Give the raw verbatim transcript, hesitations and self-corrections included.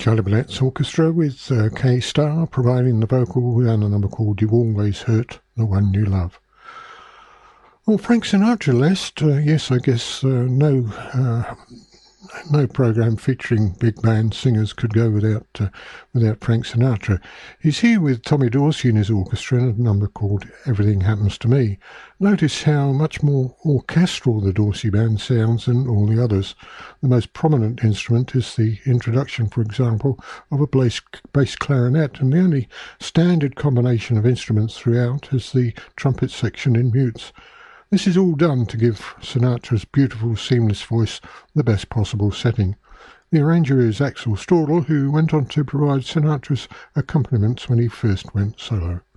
Charlie Ballett's orchestra with uh, K-Star providing the vocal and a number called You Always Hurt the One You Love. Well, Frank Sinatra last, uh, yes, I guess uh, no uh, no program featuring big band singers could go without uh, without Frank Sinatra. He's here with Tommy Dorsey and his orchestra in a number called Everything Happens to Me. Notice how much more orchestral the Dorsey band sounds than all the others. The most prominent instrument is the introduction, for example, of a bass, bass clarinet, and the only standard combination of instruments throughout is the trumpet section in mutes. This is all done to give Sinatra's beautiful, seamless voice the best possible setting. The arranger is Axel Stordahl, who went on to provide Sinatra's accompaniments when he first went solo.